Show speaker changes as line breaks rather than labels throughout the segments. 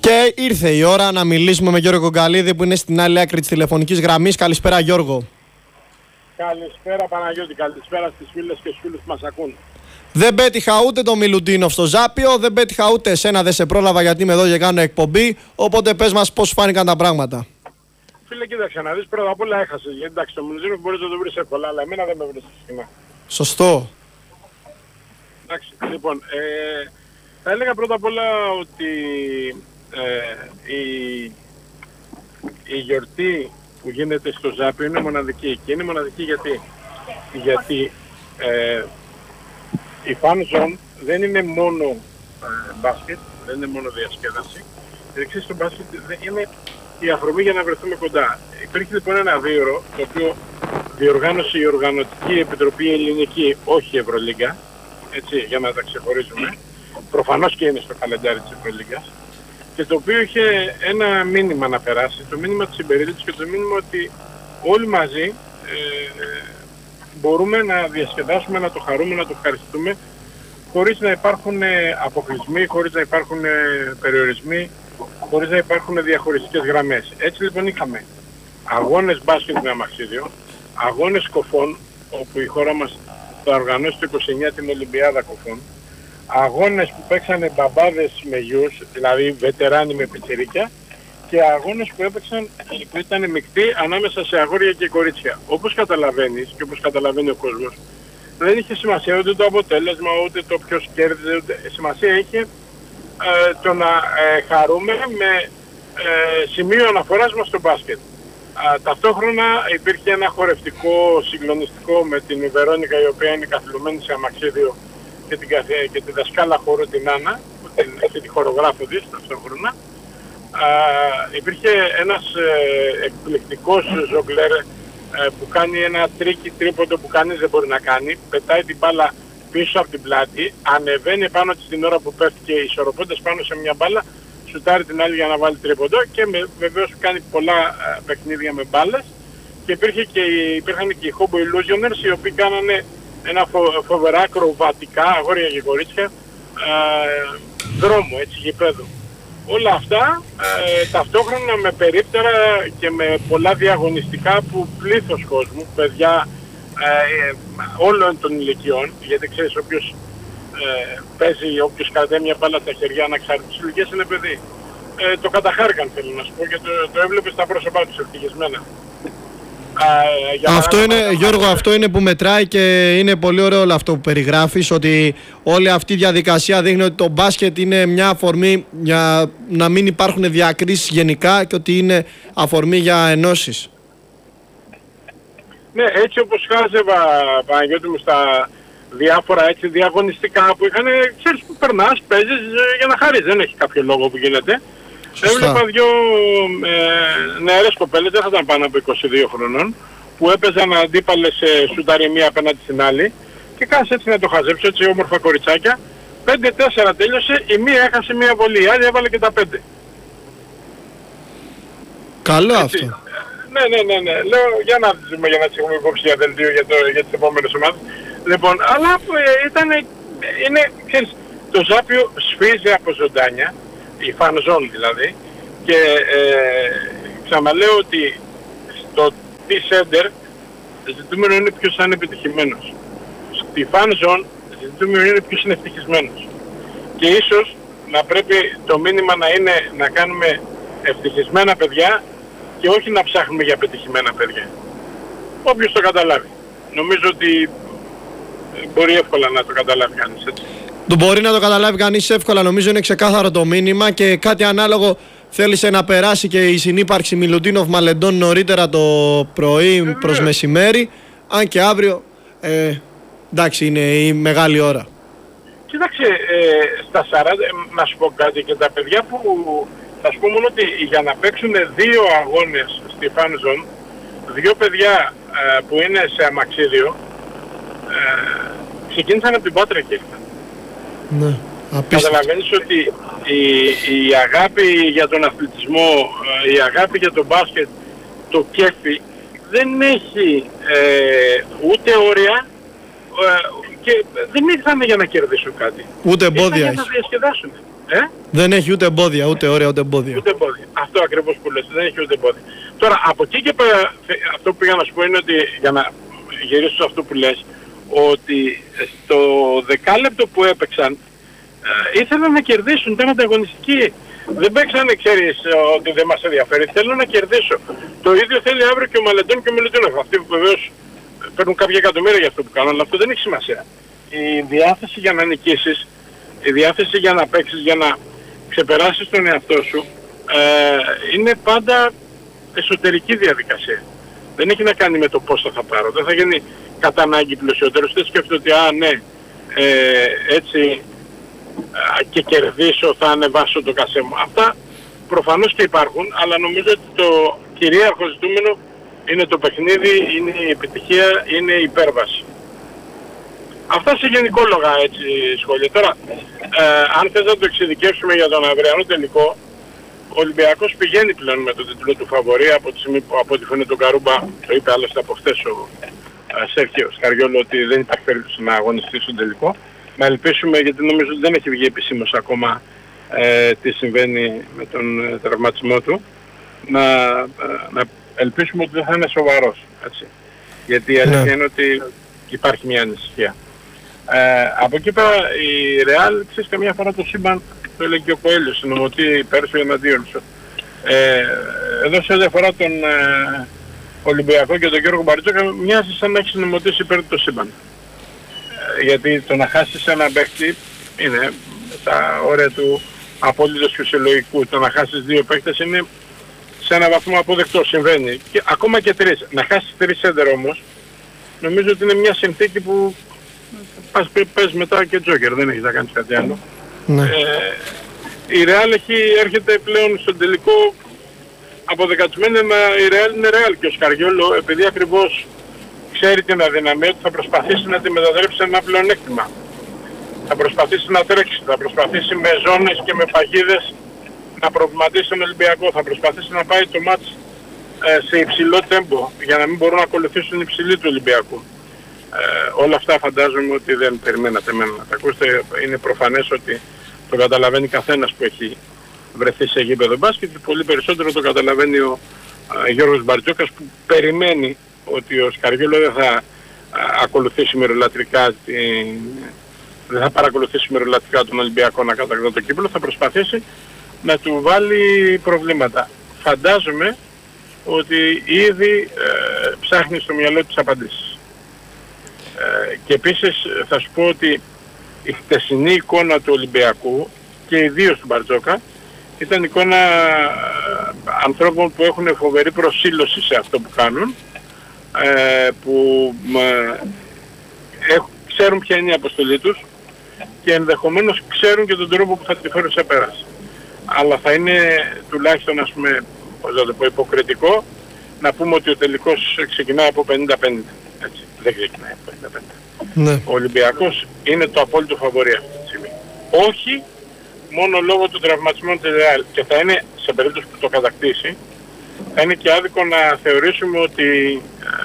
Και ήρθε η ώρα να μιλήσουμε με Γιώργο Γκαλίδη που είναι στην άλλη άκρη της τηλεφωνικής γραμμής. Καλησπέρα Γιώργο.
Καλησπέρα Παναγιώτη, καλησπέρα στις φίλες και στους φίλους που μας ακούν.
Δεν πέτυχα ούτε το Μιλουτίνοφ στο Ζάπιο, δεν πέτυχα ούτε εσένα, δεν σε πρόλαβα γιατί είμαι εδώ και κάνω εκπομπή. Οπότε πες μας πώς φάνηκαν τα πράγματα.
Φίλε, κοίταξε να δεις, πρώτα απ' όλα έχασες. Γιατί εντάξει, το Μιλουτίνοφ μπορείς να το βρεις εύκολα, αλλά εμένα δεν με βρίσκεις συχνά.
Σωστό.
Εντάξει, λοιπόν, θα έλεγα πρώτα απ' όλα ότι η γιορτή που γίνεται στο Ζάπιο είναι μοναδική. Και είναι μοναδική γιατί η Fan Zone δεν είναι μόνο μπάσκετ, δεν είναι μόνο διασκέδαση. Εξής στο μπάσκετ είναι η αφορμή για να βρεθούμε κοντά. Υπήρχε λοιπόν ένα δίωρο το οποίο διοργάνωσε η Οργανωτική Επιτροπή Ελληνική, όχι η Ευρωλίγκα, έτσι, για να τα ξεχωρίζουμε. Προφανώς και είναι στο καλεντάρι της Ευρωλίγκας. Και το οποίο είχε ένα μήνυμα να περάσει, το μήνυμα της συμπερίληψης και το μήνυμα ότι όλοι μαζί μπορούμε να διασκεδάσουμε, να το χαρούμε, να το ευχαριστούμε χωρίς να υπάρχουν αποκλεισμοί, χωρίς να υπάρχουν περιορισμοί, χωρίς να υπάρχουν διαχωριστικές γραμμές. Έτσι λοιπόν είχαμε αγώνες μπάσκετ με αμαξίδιο, αγώνες κοφών, όπου η χώρα μας θα οργανώσει το 29 την Ολυμπιάδα κοφών, αγώνες που παίξανε μπαμπάδες με γιους, δηλαδή βετεράνοι με πιτσιρίκια, και αγώνες που ήταν μεικτοί ανάμεσα σε αγόρια και κορίτσια. Όπως καταλαβαίνεις και όπως καταλαβαίνει ο κόσμος, δεν είχε σημασία ούτε το αποτέλεσμα, ούτε το ποιος κέρδιζε, ούτε σημασία είχε το να χαρούμε με σημείο αναφοράς μας στο μπάσκετ. Ταυτόχρονα υπήρχε ένα χορευτικό συγκλονιστικό με την Βερόνικα, η οποία είναι καθυλωμένη σε αμαξίδιο, και τη δασκάλα χορού την Άννα, και τη χορογράφο της ταυτόχρονα. Υπήρχε ένας εκπληκτικός ζογκλέρ που κάνει ένα τρίποντο που κανείς δεν μπορεί να κάνει. Πετάει την μπάλα πίσω από την πλάτη, ανεβαίνει πάνω της την ώρα που πέφτει και ισορροπώντας πάνω σε μια μπάλα, σουτάρει την άλλη για να βάλει τρίποντο, και βεβαίως κάνει πολλά παιχνίδια με μπάλες. Και υπήρχαν και οι Hobo Illusioners, οι οποίοι κάνανε ένα φοβερά ακροβατικά, αγόρια και κορίτσια, δρόμο, έτσι, γηπέδου. Όλα αυτά ταυτόχρονα με περίπτερα και με πολλά διαγωνιστικά που πλήθος κόσμου, παιδιά όλων των ηλικιών, γιατί ξέρεις όποιος παίζει, όποιος κρατάει μια μπάλα στα χεριά αναξάρτητης ηλικίας είναι παιδί. Το καταχάρηκαν, θέλω να σου πω, και το έβλεπε στα πρόσωπά τους ευτυχισμένα.
Αυτό είναι, Γιώργο, αυτό είναι που μετράει και είναι πολύ ωραίο όλο αυτό που περιγράφεις, ότι όλη αυτή η διαδικασία δείχνει ότι το μπάσκετ είναι μια αφορμή για να μην υπάρχουν διακρίσεις γενικά και ότι είναι αφορμή για ενώσεις.
Ναι, έτσι όπως χάζευα, Παναγιώτη μου, στα διάφορα έτσι διαγωνιστικά που είχαν, ξέρεις που περνάς, παίζεις για να χαρείς, δεν έχει κάποιο λόγο που γίνεται. Έβλεπα δύο νεαρές κοπέλες, δεν θα ήταν πάνω από 22 χρονών, που έπαιζαν αντίπαλες σουτάρι μία απέναντι στην άλλη, και κάθισε έτσι να το χαζέψω, έτσι όμορφα κοριτσάκια. 5-4 τέλειωσε, η μία έχασε μία βολή, η άλλη έβαλε και τα 5.
Καλό
έτσι.
Αυτό.
Ναι. Λέω για να δούμε, για να έχουμε υπόψη για δελτίο για τις επόμενες ομάδες. Λοιπόν, αλλά ξέρεις, το Ζάπιο σφίζει από ζωντάνια, η Fan Zone δηλαδή, και ξαναλέω ότι στο T-Center ζητούμενο είναι ποιος θα είναι επιτυχημένος. Στη Fan Zone ζητούμενο είναι ποιος είναι ευτυχισμένος. Και ίσως να πρέπει το μήνυμα να είναι να κάνουμε ευτυχισμένα παιδιά και όχι να ψάχνουμε για πετυχημένα παιδιά. Όποιος το καταλάβει. Νομίζω ότι μπορεί εύκολα να το καταλάβει κανείς, έτσι.
Το μπορεί να το καταλάβει κανείς εύκολα, νομίζω είναι ξεκάθαρο το μήνυμα, και κάτι ανάλογο θέλησε να περάσει και η συνύπαρξη Μιλουτίνοφ Μαλεντών νωρίτερα το πρωί προς μεσημέρι, αν και αύριο εντάξει είναι η μεγάλη ώρα.
Κοίταξε, στα 40, να σου πω κάτι, και τα παιδιά που θα σου πω μόνο ότι για να παίξουν 2 αγώνες στη Fan Zone, 2 παιδιά που είναι σε αμαξίδιο, ξεκίνησαν από την Πάτρα και ήρθαν.
Ναι,
καταλαβαίνεις ότι η αγάπη για τον αθλητισμό, η αγάπη για τον μπάσκετ, το κέφι δεν έχει ούτε όρια και δεν ήρθαν για να κερδίσουν κάτι.
Ούτε εμπόδια
ήρθαν για να διασκεδάσουν.
Δεν έχει ούτε εμπόδια, ούτε όρια, ούτε εμπόδια.
Ούτε εμπόδια. Αυτό ακριβώς που λες, δεν έχει ούτε εμπόδια. Τώρα, από εκεί και πέρα, αυτό που πήγα να σου πω είναι ότι, για να γυρίσω σε αυτό που λες, ότι στο δεκάλεπτο που έπαιξαν, ήθελαν να κερδίσουν, ήταν ανταγωνιστικοί. Δεν παίξανε, ξέρεις, ότι δεν μας ενδιαφέρει. Θέλω να κερδίσω. Το ίδιο θέλει αύριο και ο Μαλεντών και ο Μιλουτίνοφ. Αυτοί βεβαίως παίρνουν κάποια εκατομμύρια για αυτό που κάνουν, αλλά αυτό δεν έχει σημασία. Η διάθεση για να νικήσεις, η διάθεση για να παίξεις, για να ξεπεράσεις τον εαυτό σου, είναι πάντα εσωτερική διαδικασία. Δεν έχει να κάνει με το πόσο θα πάρω. Δεν θα γίνει κατά ανάγκη πλουσιότερος. Δεν σκέφτομαι ότι ναι, έτσι και κερδίσω θα ανεβάσω το κασέ μου. Αυτά προφανώς και υπάρχουν, αλλά νομίζω ότι το κυρίαρχο ζητούμενο είναι το παιχνίδι, είναι η επιτυχία, είναι η υπέρβαση. Αυτά σε γενικόλογα έτσι σχόλια. Τώρα, αν θες να το εξειδικεύσουμε για τον αυριανό τελικό, ο Ολυμπιακός πηγαίνει πλέον με το τίτλο του φαβορί από τη στιγμή που από ό,τι φαίνεται τον Καρούμπα, το είπε άλλωστε από χθες ο Σέρχιος Καριόλο, ότι δεν υπάρχει περίπτωση να αγωνιστεί στον τελικό. Να ελπίσουμε, γιατί νομίζω ότι δεν έχει βγει επισήμως ακόμα τι συμβαίνει με τον τραυματισμό του, να ελπίσουμε ότι δεν θα είναι σοβαρός. Έτσι. Γιατί η αλήθεια είναι ότι υπάρχει μια ανησυχία. Από εκεί πέρα η Real, ξέρεις, καμιά φορά το σύμπαν, το έλεγε και ο Κοέλιος, συνομωτεί πέρσι εναντίον σου. Εδώ σε ό,τι αφορά τον Ολυμπιακό και τον Γιώργο Μπαρτζόκα, μοιάζει σαν να έχει συνομωτήσει υπέρ το σύμπαν. Γιατί το να χάσεις έναν παίκτη είναι τα όρια του απόλυτος φυσιολογικού. Το να χάσεις δύο παίκτες είναι σε έναν βαθμό αποδεκτό, συμβαίνει. Και ακόμα και τρεις. Να χάσεις τρεις σέντερ όμως, νομίζω ότι είναι μια συνθήκη που πες μετά και τζόκερ, δεν έχεις να κάνεις κάτι άλλο.
Ναι.
Η Real έρχεται πλέον στον τελικό αποδεκατισμένη, η Real είναι Real και ο Σκαριόλο, επειδή ακριβώς ξέρει την αδυναμία του, θα προσπαθήσει να τη μετατρέψει σε ένα πλεονέκτημα. Θα προσπαθήσει να τρέξει, θα προσπαθήσει με ζώνες και με παγίδες να προβληματίσει τον Ολυμπιακό, θα προσπαθήσει να πάει το μάτς σε υψηλό τέμπο για να μην μπορούν να ακολουθήσουν υψηλή του Ολυμπιακού. Όλα αυτά φαντάζομαι ότι δεν περιμένατε εμένα να τα ακούσετε. Είναι προφανές ότι το καταλαβαίνει καθένας που έχει βρεθεί σε γήπεδο μπάσκετ και πολύ περισσότερο το καταλαβαίνει ο Γιώργος Μπαρτζόκας, που περιμένει ότι ο Σκαριόλο δεν θα ακολουθήσει μερολατρικά δεν θα παρακολουθήσει μερολατρικά τον Ολυμπιακό να κατακτά το κύπελλο, θα προσπαθήσει να του βάλει προβλήματα. Φαντάζομαι ότι ήδη ψάχνει στο μυαλό της απαντήσεις. Και επίσης θα σου πω ότι η χτεσινή εικόνα του Ολυμπιακού και ιδίως του Μπαρτζόκα ήταν εικόνα ανθρώπων που έχουν φοβερή προσήλωση σε αυτό που κάνουν, που ξέρουν ποια είναι η αποστολή τους και ενδεχομένως ξέρουν και τον τρόπο που θα τη φέρουν σε πέρας. Αλλά θα είναι τουλάχιστον, ας πούμε, πώς να το πω, υποκριτικό να πούμε ότι ο τελικός ξεκινάει από 50-50. Έτσι, δεν ξεκινάει από 50-50.
Ναι.
Ο Ολυμπιακός είναι το απόλυτο φαβορί αυτή τη στιγμή. Όχι μόνο λόγω του τραυματισμού της Real, και θα είναι, σε περίπτωση που το κατακτήσει, θα είναι και άδικο να θεωρήσουμε ότι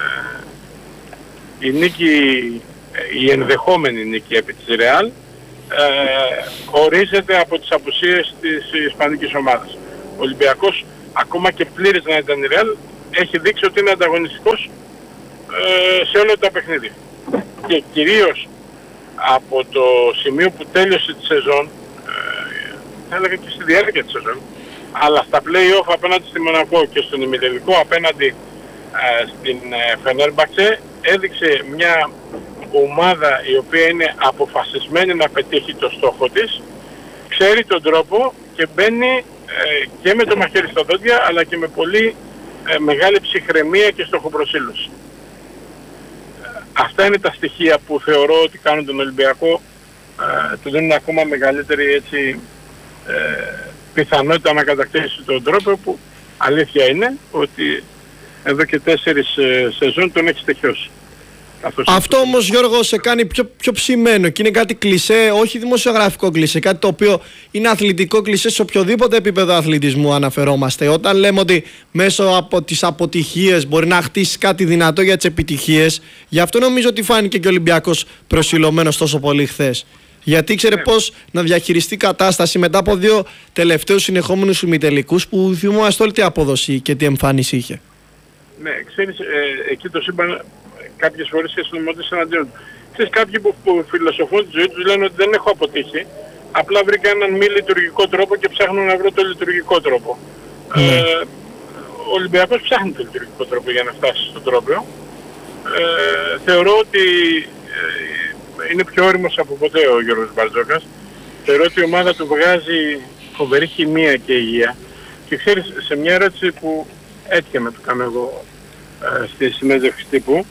η νίκη, η ενδεχόμενη νίκη επί της Real ορίζεται από τις απουσίες της ισπανικής ομάδας. Ο Ολυμπιακός, ακόμα και πλήρης να ήταν η Real, έχει δείξει ότι είναι ανταγωνιστικός σε όλα τα παιχνίδια. Και κυρίως από το σημείο που τέλειωσε τη σεζόν, θα έλεγα και στη διάρκεια της σεζόν, αλλά στα play-off απέναντι στη Μονακό και στον ημιτελικό απέναντι στην Φενέρμπαξε, έδειξε μια ομάδα η οποία είναι αποφασισμένη να πετύχει το στόχο της, ξέρει τον τρόπο και μπαίνει και με το μαχαίρι στα δόντια, αλλά και με πολύ μεγάλη ψυχραιμία και στοχοπροσήλωση. Αυτά είναι τα στοιχεία που θεωρώ ότι κάνουν τον Ολυμπιακό, του δίνουν ακόμα μεγαλύτερη έτσι, πιθανότητα να κατακτήσει τον τρόπο, που αλήθεια είναι ότι εδώ και 4 σεζόν τον έχει στοιχειώσει.
Αυτό όμως, Γιώργο, σε κάνει πιο ψημένο και είναι κάτι κλισέ, όχι δημοσιογραφικό κλισέ, κάτι το οποίο είναι αθλητικό κλισέ σε οποιοδήποτε επίπεδο αθλητισμού αναφερόμαστε. Όταν λέμε ότι μέσω από τις αποτυχίες μπορεί να χτίσει κάτι δυνατό για τις επιτυχίες, γι' αυτό νομίζω ότι φάνηκε και ο Ολυμπιακός προσιλωμένος τόσο πολύ χθες. Γιατί ήξερε πώς να διαχειριστεί κατάσταση μετά από 2 τελευταίους συνεχόμενους ημιτελικούς που θυμόμαστε όλη τι απόδοση και τι εμφάνιση είχε.
Ναι, ξέρεις, εκεί το σύμπαν κάποιες φορές συνομωτές εναντίον του. Ξέρεις, κάποιοι που φιλοσοφούν τη ζωή τους λένε ότι δεν έχω αποτύχει, απλά βρήκα έναν μη λειτουργικό τρόπο και ψάχνω να βρω το λειτουργικό τρόπο. Ο Ολυμπιακός ψάχνει το λειτουργικό τρόπο για να φτάσει στον τρόπο. Θεωρώ ότι είναι πιο όριμος από ποτέ ο Γιώργος Μπαρτζόκας. Θεωρώ ότι η ομάδα του βγάζει φοβερή χημεία και υγεία. Και ξέρεις, σε μια ερώτηση που έτυχε να του κάνω εγώ στη συνέντευξη τύπου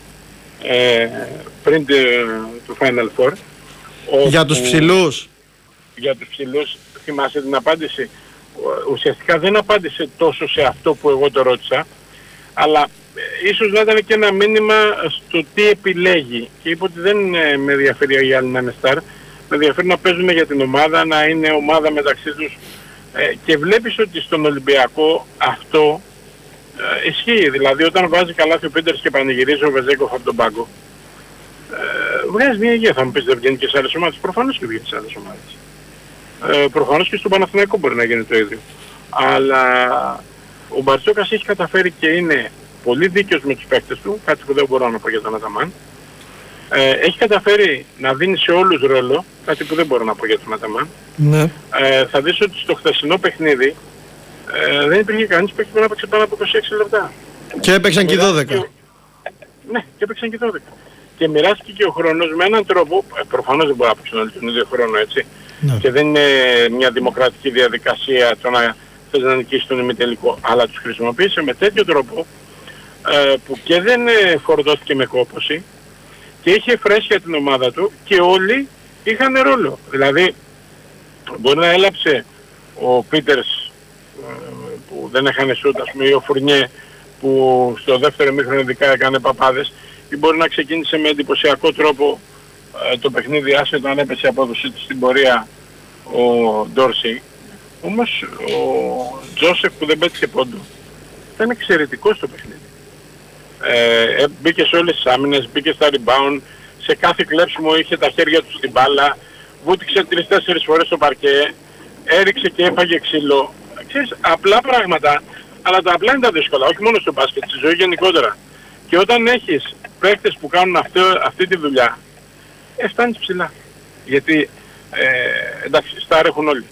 πριν του Final Four.
Για τους ψηλούς.
Για τους ψηλούς, θυμάσαι την απάντηση. Ουσιαστικά δεν απάντησε τόσο σε αυτό που εγώ το ρώτησα, αλλά ίσως να ήταν και ένα μήνυμα στο τι επιλέγει. Και είπε ότι δεν με ενδιαφέρει οι άλλοι να είναι στάρ, με ενδιαφέρει να παίζουν για την ομάδα, να είναι ομάδα μεταξύ τους. Και βλέπεις ότι στον Ολυμπιακό αυτό ισχύει. Δηλαδή όταν βάζει καλάθι ο Πίτερς και πανηγυρίζει ο Βεζέγκοφ από τον πάγκο, βγάζει μια υγεία. Θα μου πεις δεν βγαίνει και σε άλλες ομάδες. Προφανώς και βγαίνει σε άλλες ομάδες. Προφανώς και στον Παναθηναϊκό μπορεί να γίνει το ίδιο. Αλλά ο Μπαρτζόκας έχει καταφέρει και είναι πολύ δίκαιος με τους παίκτες του, κάτι που δεν μπορώ να πω για τον Αταμάν. Έχει καταφέρει να δίνει σε όλους ρόλο, κάτι που δεν μπορώ να πω για τον Αταμάν.
Ναι.
Θα δεις ότι στο χθεσινό παιχνίδι δεν υπήρχε κανείς παίκτη που να έπαιξε πάνω από 26 λεπτά.
Και έπαιξαν και 12.
Ναι, και έπαιξαν και 12. Και μοιράστηκε και ο χρόνος με έναν τρόπο, προφανώς δεν μπορεί να παίξουν όλοι τον ίδιο χρόνο, έτσι.
Ναι.
Και δεν είναι μια δημοκρατική διαδικασία το να θες να νικήσεις τον ημιτελικό, αλλά τους χρησιμοποίησε με τέτοιο τρόπο που και δεν φορτώθηκε με κόπωση και είχε φρέσκια την ομάδα του και όλοι είχαν ρόλο. Δηλαδή μπορεί να έλαψε ο Πίτερς που δεν έχανε σούτ, ας πούμε, ή ο Φουρνιέ που στο δεύτερο ημίχρονο ειδικά έκανε παπάδες, ή μπορεί να ξεκίνησε με εντυπωσιακό τρόπο το παιχνίδι άσχετο αν έπεσε η απόδοσή του στην πορεία ο Ντόρσι. Όμως ο Τζόσεφ που δεν πέτυχε πόντο ήταν εξαιρετικός στο παιχνίδι. Μπήκε σε όλες τις άμυνες, μπήκε στα rebound, σε κάθε κλέψιμο είχε τα χέρια του στην μπάλα, βούτυξε 3-4 φορές στο παρκέ, έριξε και έφαγε ξύλο. Ξέρεις, απλά πράγματα, αλλά τα απλά είναι τα δύσκολα, όχι μόνο στο μπάσκετ, στη ζωή γενικότερα. Και όταν έχεις παίκτες που κάνουν αυτή τη δουλειά, φτάνεις ψηλά. Γιατί, εντάξει, στάρ έχουν όλοι.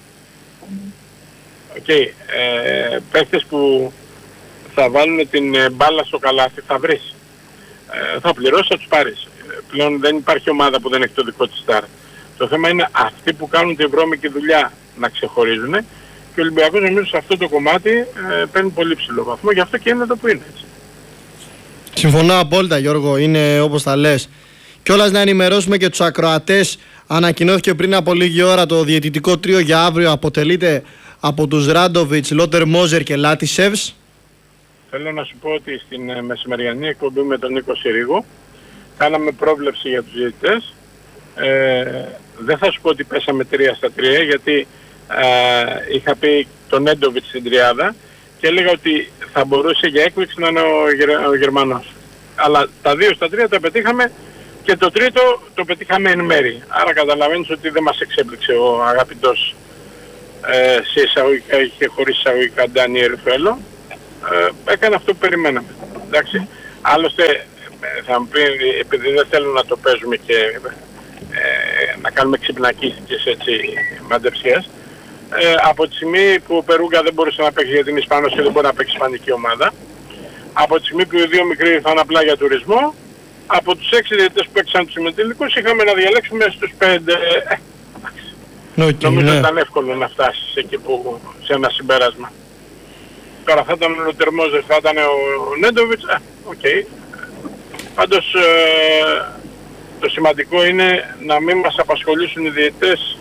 Παίκτες που θα βάλουν την μπάλα στο καλάθι, θα βρεις. Θα πληρώσεις, θα τους πάρεις. Πλέον δεν υπάρχει ομάδα που δεν έχει το δικό της στάρ. Το θέμα είναι αυτοί που κάνουν τη βρώμικη δουλειά να ξεχωρίζουν και ο Ολυμπιακός νομίζω σε αυτό το κομμάτι παίρνει πολύ ψηλό βαθμό, γι' αυτό και είναι το που είναι, έτσι.
Συμφωνώ απόλυτα, Γιώργο, είναι όπως τα λες. Κιόλας να ενημερώσουμε και τους ακροατές, ανακοινώθηκε πριν από λίγη ώρα το διαιτητικό τρίο για αύριο, αποτελείται από τους Ράντοβιτς, Λότερ Μόζερ και Λάτισεβς.
Θέλω να σου πω ότι στην μεσημεριανή εκπομπή με τον Νίκο Συρίγο κάναμε πρόβλεψη για τους διαιτητές. Δεν θα σου πω ότι πέσαμε 3-3 γιατί είχα πει τον Νέντοβιτς στην τριάδα και έλεγα ότι θα μπορούσε για έκπληξη να είναι ο Γερμανός. Αλλά τα 2-3 τα πετύχαμε και το τρίτο το πετύχαμε εν μέρη. Άρα καταλαβαίνεις ότι δεν μας εξέπληξε ο αγαπητός σε εισαγωγικά ή χωρίς εισαγωγικά Ντάνιελ Φέλο. Έκανε αυτό που περιμέναμε. Εντάξει. Άλλωστε θα μου πει, επειδή δεν θέλω να το παίζουμε και να κάνουμε ξυπνακίστικες έτσι μαντεψίες, από τη στιγμή που ο Περούγκα δεν μπορούσε να παίξει για την Ισπανός και δεν μπορεί να παίξει ισπανική ομάδα, από τη στιγμή που οι δύο μικροί ήρθαν απλά για τουρισμό, από τους 6 διαιτητές που παίξαν τους συμμετελικούς είχαμε να διαλέξουμε στους 5. Νομίζω ήταν εύκολο να φτάσεις εκεί που, σε ένα συμπέρασμα. Τώρα θα ήταν ο Λοτερμόζερ, θα ήταν ο Νέντοβιτς, οκ. Πάντως το σημαντικό είναι να μην μας απασχολήσουν οι διαιτητές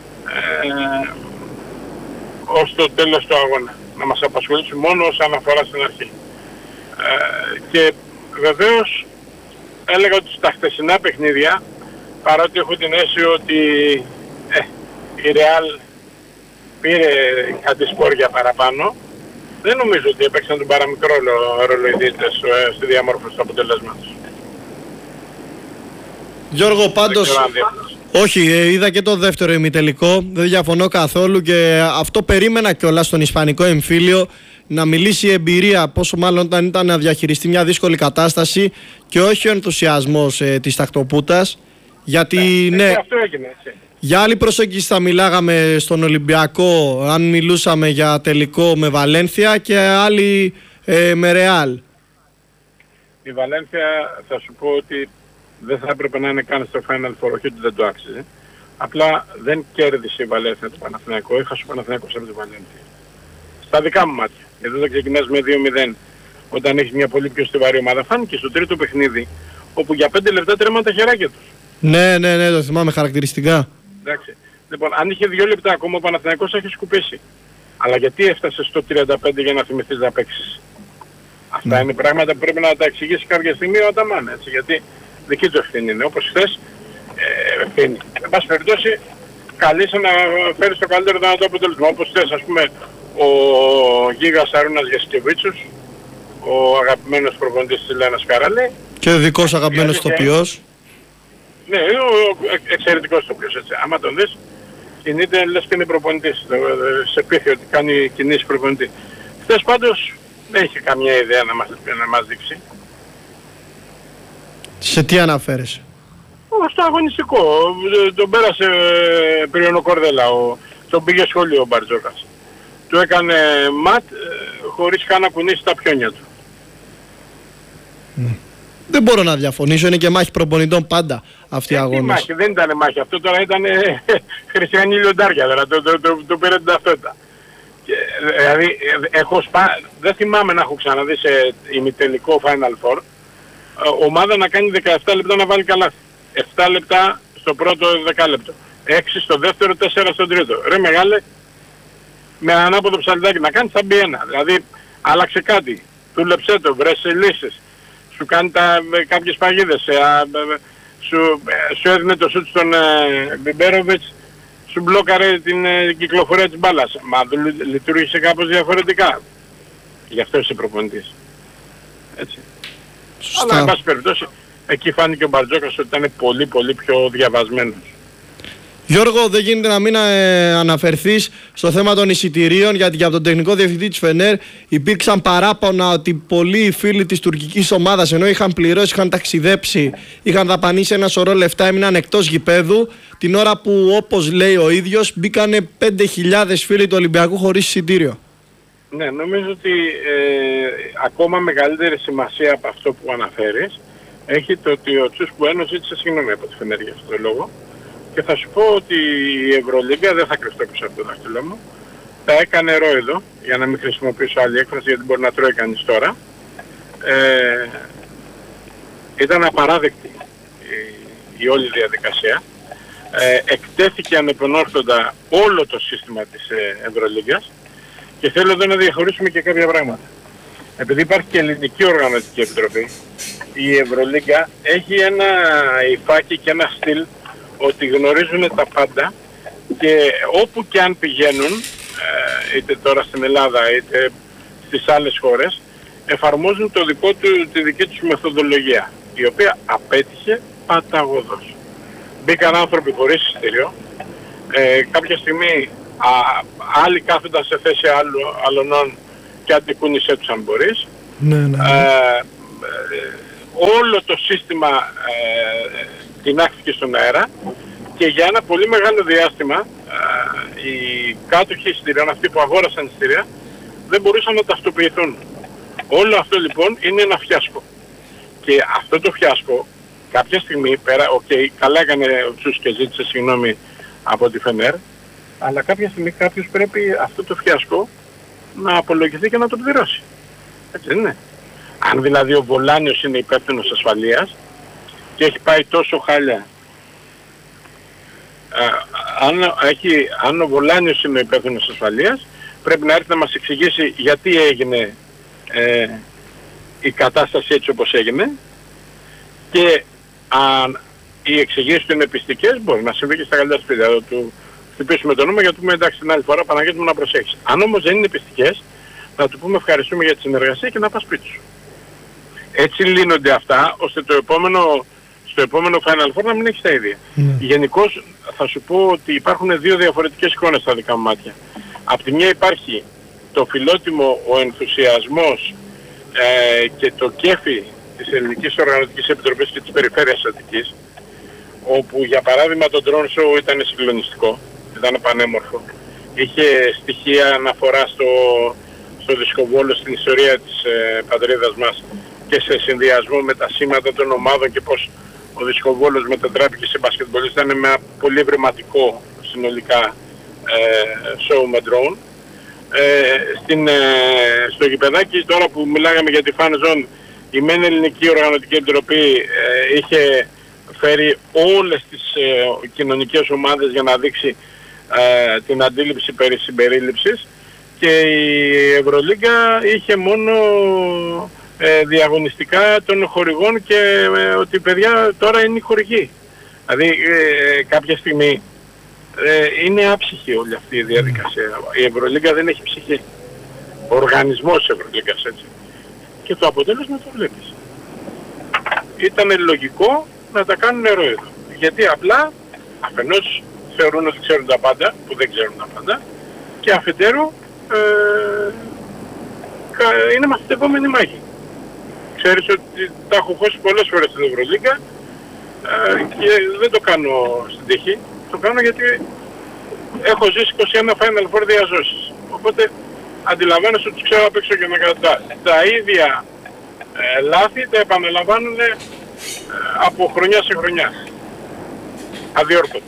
ως το τέλος του αγώνα. Να μας απασχολήσουν μόνο όσον αφορά στην αρχή. Και βεβαίως έλεγα ότι στα χθεσινά παιχνίδια, παρότι έχω την αίσθηση ότι η Real πήρε κάτι σπόρια παραπάνω, δεν νομίζω ότι έπαιξαν τον παραμικρό ρόλο οι διαιτητές στη διαμόρφωση του αποτελέσματος.
Γιώργο, πάντως Όχι, είδα και το δεύτερο ημιτελικό, δεν διαφωνώ καθόλου και αυτό περίμενα κιόλας στον ισπανικό εμφύλιο, να μιλήσει η εμπειρία, πόσο μάλλον όταν ήταν να διαχειριστεί μια δύσκολη κατάσταση και όχι ο ενθουσιασμός της τακτοπούτας, γιατί ναι,
αυτό έγινε, έτσι.
Για άλλη προσέγγιση θα μιλάγαμε στον Ολυμπιακό αν μιλούσαμε για τελικό με Βαλένθια και άλλη με Ρεάλ.
Η Βαλένθια θα σου πω ότι δεν θα έπρεπε να είναι καν στο Final Four, όχι ότι δεν το άξιζε. Απλά δεν κέρδισε η Βαλένθια το Παναθηναϊκό, έχασε ο Παναθηναϊκός από τη Βαλένθια. Στα δικά μου μάτια. Εδώ δεν ξεκινάς με 2-0 όταν έχεις μια πολύ πιο στιβαρή ομάδα. Φάνηκε στο τρίτο παιχνίδι όπου για 5 λεπτά τρέμαν τα χεράκια τους.
Ναι, το θυμάμαι χαρακτηριστικά.
Εντάξει. Λοιπόν, αν είχε 2 λεπτά ακόμα ο Παναθηναϊκός θα είχε σκουπίσει. Αλλά γιατί έφτασε στο 35 για να θυμηθείς να παίξεις? Αυτά είναι πράγματα που πρέπει να τα εξηγήσει κάποια στιγμή ο Αταμάν, έτσι, γιατί δική του ευθύνη είναι. Όπως χθες, ευθύνη. Εν πάση περιπτώσει, καλείσαι να φέρεις το καλύτερο δυνατό αποτέλεσμα. Όπως χθες, ας πούμε, ο Γίγας Αρούνας Γεσκεβίτσους, ο αγαπημένος προπονητής της Λένας Καραλή.
Και ο δικός αγαπημένος ηθοποιός.
Ναι, ο εξαιρετικός ηθοποιός, έτσι. Άμα τον δεις, κινείται λες και είναι προπονητής. Σε πείθει ότι κάνει κινήσεις προπονητή. Χθες πάντως δεν είχε καμία ιδέα να μας δείξει.
Σε τι αναφέρεσαι?
Στο αγωνιστικό. Τον πέρασε πριν ο Κορδέλα. Τον πήγε σχολείο ο Μπαρτζόκας. Του έκανε ματ χωρίς καν να κουνήσει τα πιόνια του.
Δεν μπορώ να διαφωνήσω, είναι και μάχη προπονητών πάντα αυτή η αγώνες.
Μάχη, δεν ήταν μάχη. Αυτό τώρα ήταν χριστιανή λιοντάρια. Το πήρε την ταυτότητα. Δηλαδή, δεν θυμάμαι να έχω ξαναδεί σε ημιτελικό Final Four ομάδα να κάνει 17 λεπτά να βάλει καλάθι. 7 λεπτά στο πρώτο 10 λεπτό. 6 στο δεύτερο, 4 στο τρίτο. Ρε μεγάλε, με ανάποδο ψαλιδάκι να κάνεις θα μπει ένα. Δηλαδή, άλλαξε κάτι. Δούλεψέ το, βρες λύσεις. Σου κάνει κάποιες παγίδες. Σου έδινε το σούτ στον Μπιμπέροβιτς. Σου μπλόκαρε την κυκλοφορία της μπάλας. Μα λειτουργήσε κάπως διαφορετικά. Γι' αυτό είσαι προπονητής. Έτσι.
Σωστά.
Αλλά εν πάση περιπτώσει εκεί φάνηκε ο Μπαρτζόκας ότι ήταν πολύ πιο διαβασμένος.
Γιώργο, δεν γίνεται να μην αναφερθείς στο θέμα των εισιτηρίων, γιατί για τον τεχνικό διευθυντή της Φενέρ υπήρξαν παράπονα ότι πολλοί φίλοι της τουρκικής ομάδας, ενώ είχαν πληρώσει, είχαν ταξιδέψει, είχαν δαπανίσει ένα σωρό λεφτά, έμειναν εκτός γηπέδου, την ώρα που, όπως λέει ο ίδιος, μπήκανε 5.000 φίλοι του Ολυμπιακού χωρίς εισιτήριο.
Ναι, νομίζω ότι ακόμα μεγαλύτερη σημασία από αυτό που αναφέρεις έχει το ότι ο Τσούς Μπουένος ζήτησε συγγνώμη από τη Φενέρ για αυτόν τον λόγο. Και θα σου πω ότι η Ευρωλίγκα, δεν θα κρυφτώ πίσω από το δάχτυλό μου, τα έκανε ρόιδο, για να μην χρησιμοποιήσω άλλη έκφραση γιατί μπορεί να τρώει κανείς τώρα. Ήταν απαράδεκτη η όλη διαδικασία. Εκτέθηκε ανεπανόρθωτα όλο το σύστημα της Ευρωλίγκας και θέλω εδώ να διαχωρίσουμε και κάποια πράγματα. Επειδή υπάρχει και ελληνική οργανωτική επιτροπή, η Ευρωλίγκα έχει ένα υφάκι και ένα στυλ ότι γνωρίζουν τα πάντα και όπου και αν πηγαίνουν, είτε τώρα στην Ελλάδα είτε στις άλλες χώρες, εφαρμόζουν τη δική τους μεθοδολογία, η οποία απέτυχε παταγωδώς. Μπήκαν άνθρωποι χωρίς εισιτήριο, κάποια στιγμή άλλοι κάθονταν σε θέση άλλων και αντικούνησέ τους αν μπορείς.
Ναι.
Όλο το σύστημα τεινάχθηκε στον αέρα και για ένα πολύ μεγάλο διάστημα οι κάτοχοι εισιτηρίων, αυτοί που αγόρασαν εισιτήρια, δεν μπορούσαν να ταυτοποιηθούν. Όλο αυτό λοιπόν είναι ένα φιάσκο. Και αυτό το φιάσκο κάποια στιγμή πέρα, καλά έκανε ο Τσούς και ζήτησε συγγνώμη από τη Φενέρ, αλλά κάποια στιγμή κάποιος πρέπει αυτό το φιάσκο να απολογηθεί και να το πληρώσει. Έτσι δεν είναι? Αν δηλαδή ο Βολάνιος είναι υπεύθυνος ασφαλείας και έχει πάει τόσο χάλια, αν ο Βολάνιος είναι υπεύθυνος ασφαλείας, πρέπει να έρθει να μας εξηγήσει γιατί έγινε η κατάσταση έτσι όπως έγινε, και αν οι εξηγήσεις του είναι πιστικές, μπορεί να συμβεί και στα καλύτερα σπίτια. Θα του χτυπήσουμε το νούμερο για να του πούμε εντάξει την άλλη φορά Παναγιώτη μου να προσέξεις. Αν όμως δεν είναι πιστικές, θα του πούμε ευχαριστούμε για τη συνεργασία και να πας σπίτι σου. Έτσι λύνονται αυτά, ώστε το επόμενο στο επόμενο Final Four να μην έχεις τα ίδια. Γενικώς θα σου πω ότι υπάρχουν δύο διαφορετικές εικόνες στα δικά μου μάτια. Απ' τη μια υπάρχει το φιλότιμο, ο ενθουσιασμός και το κέφι της Ελληνικής Οργανωτικής Επιτροπής και της Περιφέρειας Αττικής, όπου για παράδειγμα το drone show ήταν συγκλονιστικό, ήταν πανέμορφο. Είχε στοιχεία αναφορά στο Δισκοβόλο, στην ιστορία της πατρίδας μας και σε συνδυασμό με τα σήματα των ομάδων και πως ο Δισκοβόλος μετατράπηκε σε μπασκετμπολίστα. Ήταν ένα πολύ ευρηματικό συνολικά show με drone. Στο γηπεδάκι, τώρα που μιλάγαμε για τη Fan Zone, η ΜΕΝ Ελληνική Οργανωτική Επιτροπή είχε φέρει όλες τις κοινωνικές ομάδες για να δείξει την αντίληψη περί συμπερίληψης, και η Ευρωλίγκα είχε μόνο διαγωνιστικά των χορηγών και ότι παιδιά τώρα είναι οι χορηγοί. Δηλαδή κάποια στιγμή είναι άψυχη όλη αυτή η διαδικασία. Η Ευρωλίγκα δεν έχει ψυχή. Ο οργανισμός της Ευρωλίγκας, έτσι. Και το αποτέλεσμα το βλέπεις. Ήταν λογικό να τα κάνουν ερώιδο. Γιατί απλά αφενός θεωρούν ότι ξέρουν τα πάντα, που δεν ξέρουν τα πάντα, και αφετέρου είναι μαθητευόμενη μάχη. Ξέρεις ότι τα έχω χώσει πολλές φορές στην Ευρωλίγκα και δεν το κάνω στην τύχη. Το κάνω γιατί έχω ζήσει 21 Final Four διαζώσεις. Οπότε αντιλαμβάνεσαι ότι τους ξέρω απ' έξω και να κατά. Τα ίδια λάθη τα επαναλαμβάνουν από χρονιά σε χρονιά. Αδιόρθωτα.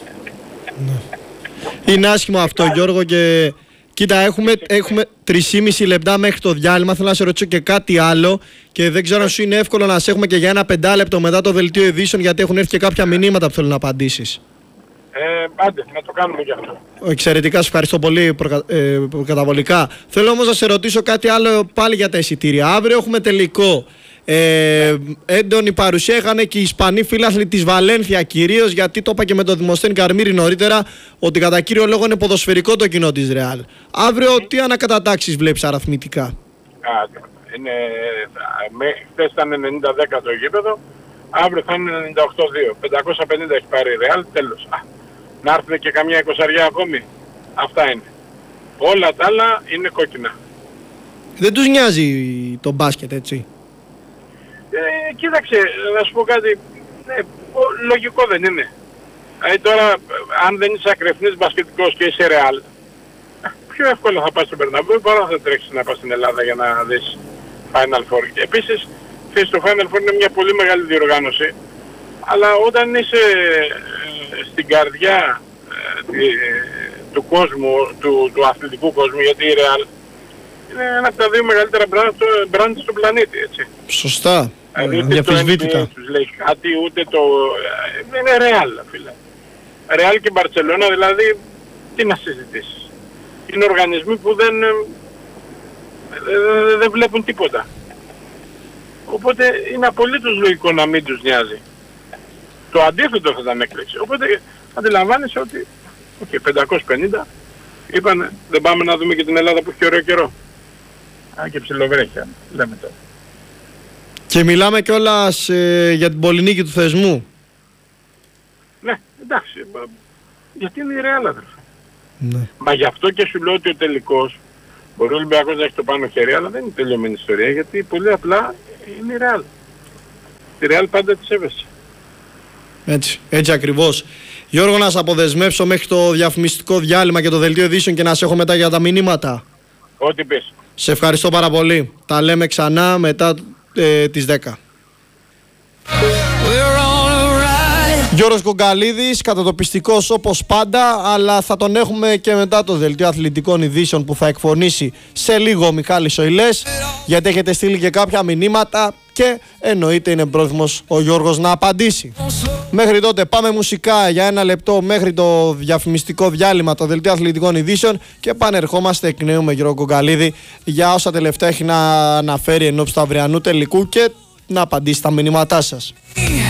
Είναι άσχημο αυτό, Γιώργο, και κοίτα, έχουμε 3,5 λεπτά μέχρι το διάλειμμα. Θέλω να σε ρωτήσω και κάτι άλλο και δεν ξέρω αν σου είναι εύκολο να σε έχουμε και για ένα 5 λεπτό μετά το δελτίο ειδήσεων, γιατί έχουν έρθει και κάποια μηνύματα που θέλω να απαντήσεις.
Άντε, να το κάνουμε κι αυτό.
Εξαιρετικά, σου ευχαριστώ πολύ προκαταβολικά. Θέλω όμως να σε ρωτήσω κάτι άλλο πάλι για τα εισιτήρια. Αύριο έχουμε τελικό. Έντονη παρουσία είχαν και οι Ισπανοί φίλαθλοι της Βαλένθια, κυρίως γιατί το είπα και με τον Δημοσθένη Καρμύρη νωρίτερα, ότι κατά κύριο λόγο είναι ποδοσφαιρικό το κοινό της Ρεάλ. Αύριο τι ανακατατάξεις βλέπεις αριθμητικά?
Χθες ήταν 90-10 το γήπεδο, αύριο θα είναι 98-2. 550 έχει πάρει η Ρεάλ, τέλος. Να έρθουν και καμιά 20 ακόμη. Αυτά είναι. Όλα τα άλλα είναι κόκκινα.
Δεν τους νοιάζει το μπάσκετ, έτσι?
Κοίταξε, να σου πω κάτι, λογικό δεν είναι. Τώρα, αν δεν είσαι ακρεφνής μπασκετικός και είσαι Ρεάλ, πιο εύκολα θα πας στον Μπερναμπέου παρά θα τρέξεις να πας στην Ελλάδα για να δεις Final Four. Επίσης, το Final Four είναι μια πολύ μεγάλη διοργάνωση, αλλά όταν είσαι στην καρδιά του κόσμου, του αθλητικού κόσμου, γιατί η Real είναι ένα από τα δύο μεγαλύτερα brand στον πλανήτη, έτσι.
Σωστά.
Ούτε το NBA τους λέει κάτι, ούτε το... είναι Real, φίλε. Real και Barcelona, δηλαδή, τι να συζητήσεις. Είναι οργανισμοί που δεν βλέπουν τίποτα. Οπότε είναι απολύτως λογικό να μην τους νοιάζει. Το αντίθετο θα ήταν έκπληξη. Οπότε αντιλαμβάνεσαι ότι 550 είπανε δεν πάμε να δούμε και την Ελλάδα που έχει ωραίο καιρό. Και ψιλοβρέχεια λέμε τώρα.
Και μιλάμε κιόλας για την πολυνίκη του θεσμού.
Ναι, εντάξει. Γιατί είναι η Real, αδερφέ.
Ναι.
Μα γι' αυτό και σου λέω ότι ο τελικός μπορεί ο Ολυμπιακός να έχει το πάνω χέρι, αλλά δεν είναι τελειωμένη ιστορία, γιατί πολύ απλά είναι η Real. Τη Real πάντα τη σέβεσαι.
Έτσι ακριβώς. Γιώργο, να σε αποδεσμεύσω μέχρι το διαφημιστικό διάλειμμα και το δελτίο ειδήσεων και να σε έχω μετά για τα μηνύματα.
Ό,τι πεις.
Σε ευχαριστώ πάρα πολύ. Τα λέμε ξανά μετά τις 10. Γιώργος Κογκαλίδης, κατατοπιστικός όπως πάντα, αλλά θα τον έχουμε και μετά το δελτίο αθλητικών ειδήσεων που θα εκφωνήσει σε λίγο ο Μιχάλης Οηλές, γιατί έχετε στείλει και κάποια μηνύματα και εννοείται είναι πρόθυμος ο Γιώργος να απαντήσει. Μέχρι τότε πάμε μουσικά για ένα λεπτό μέχρι το διαφημιστικό διάλειμμα, το δελτίο αθλητικών ειδήσεων, και πανερχόμαστε εκ νέου με Γιώργο Κογκαλίδη για όσα τελευταία έχει να αναφέρει ενώπιση του αυριανού τελικού και να απαντήσει τα μηνύματά σας.